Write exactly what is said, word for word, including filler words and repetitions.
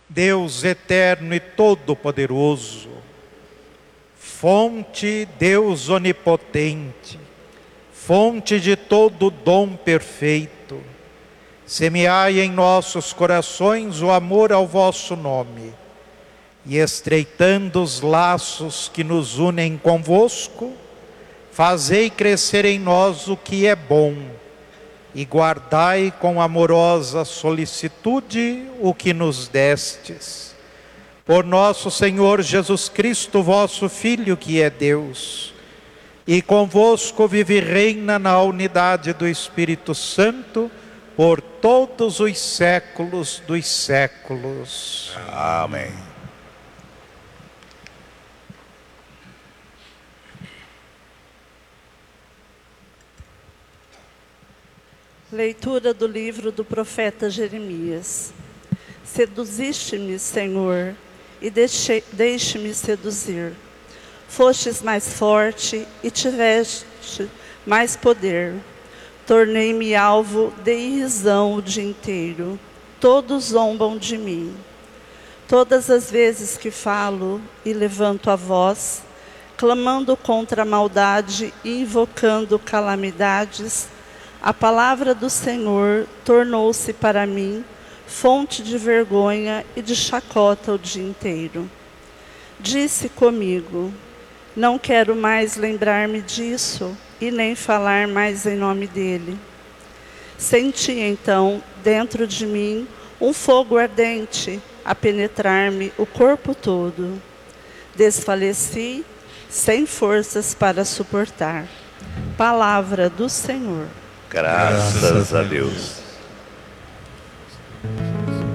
Deus eterno e todo-poderoso, fonte, Deus onipotente, fonte de todo dom perfeito, semeai em nossos corações o amor ao vosso nome, e estreitando os laços que nos unem convosco, fazei crescer em nós o que é bom, e guardai com amorosa solicitude o que nos destes. Por nosso Senhor Jesus Cristo, vosso Filho, que é Deus, e convosco vive e reina na unidade do Espírito Santo, por todos os séculos dos séculos. Amém. Leitura do livro do profeta Jeremias. Seduziste-me, Senhor, e deixe-me seduzir. Fostes mais forte e tiveste mais poder. Tornei-me alvo de irrisão o dia inteiro. Todos zombam de mim. Todas as vezes que falo e levanto a voz, clamando contra a maldade e invocando calamidades, a palavra do Senhor tornou-se para mim fonte de vergonha e de chacota o dia inteiro. Disse comigo: não quero mais lembrar-me disso e nem falar mais em nome dele. Senti então dentro de mim um fogo ardente a penetrar-me o corpo todo. Desfaleci sem forças para suportar. Palavra do Senhor. Graças a Deus.